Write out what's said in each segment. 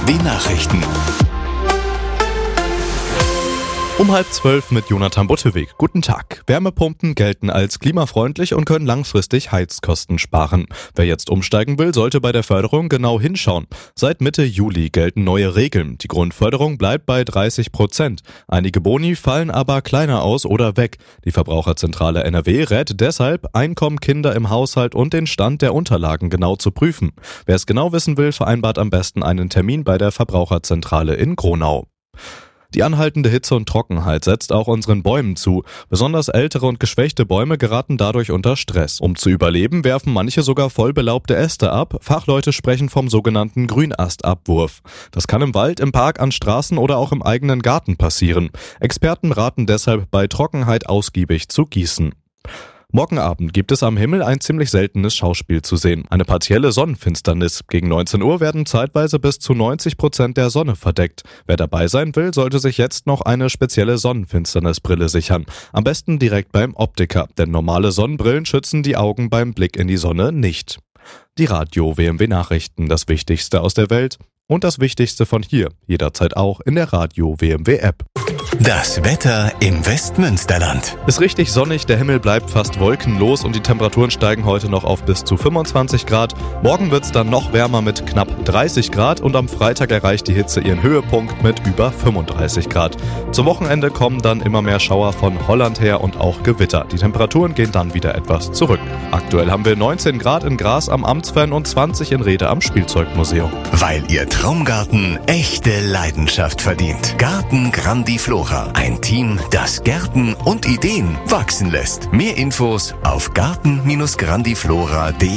BMW Nachrichten. Um 11:30 mit Jonathan Butteweg. Guten Tag. Wärmepumpen gelten als klimafreundlich und können langfristig Heizkosten sparen. Wer jetzt umsteigen will, sollte bei der Förderung genau hinschauen. Seit Mitte Juli gelten neue Regeln. Die Grundförderung bleibt bei 30%. Einige Boni fallen aber kleiner aus oder weg. Die Verbraucherzentrale NRW rät deshalb, Einkommen, Kinder im Haushalt und den Stand der Unterlagen genau zu prüfen. Wer es genau wissen will, vereinbart am besten einen Termin bei der Verbraucherzentrale in Gronau. Die anhaltende Hitze und Trockenheit setzt auch unseren Bäumen zu. Besonders ältere und geschwächte Bäume geraten dadurch unter Stress. Um zu überleben, werfen manche sogar voll belaubte Äste ab. Fachleute sprechen vom sogenannten Grünastabwurf. Das kann im Wald, im Park, an Straßen oder auch im eigenen Garten passieren. Experten raten deshalb, bei Trockenheit ausgiebig zu gießen. Morgen Abend gibt es am Himmel ein ziemlich seltenes Schauspiel zu sehen. Eine partielle Sonnenfinsternis. Gegen 19 Uhr werden zeitweise bis zu 90% der Sonne verdeckt. Wer dabei sein will, sollte sich jetzt noch eine spezielle Sonnenfinsternisbrille sichern. Am besten direkt beim Optiker, denn normale Sonnenbrillen schützen die Augen beim Blick in die Sonne nicht. Die Radio WMW Nachrichten, das Wichtigste aus der Welt und das Wichtigste von hier, jederzeit auch in der Radio WMW App. Das Wetter im Westmünsterland. Ist richtig sonnig, der Himmel bleibt fast wolkenlos und die Temperaturen steigen heute noch auf bis zu 25 Grad. Morgen wird's dann noch wärmer mit knapp 30 Grad und am Freitag erreicht die Hitze ihren Höhepunkt mit über 35 Grad. Zum Wochenende kommen dann immer mehr Schauer von Holland her und auch Gewitter. Die Temperaturen gehen dann wieder etwas zurück. Aktuell haben wir 19 Grad in Gras am Amtsfern und 20 in Rede am Spielzeugmuseum. Weil Ihr Traumgarten echte Leidenschaft verdient. Garten Grandiflora. Ein Team, das Gärten und Ideen wachsen lässt. Mehr Infos auf garten-grandiflora.de.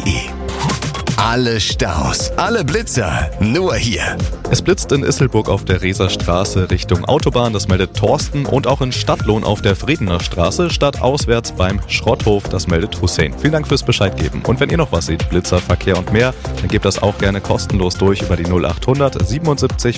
Alle Staus, alle Blitzer, nur hier. Es blitzt in Isselburg auf der Reserstraße Richtung Autobahn, das meldet Thorsten, und auch in Stadtlohn auf der Friedener Straße, stadtauswärts beim Schrotthof, das meldet Hussein. Vielen Dank fürs Bescheid geben. Und wenn ihr noch was seht, Blitzer, Verkehr und mehr, dann gebt das auch gerne kostenlos durch über die 0800 77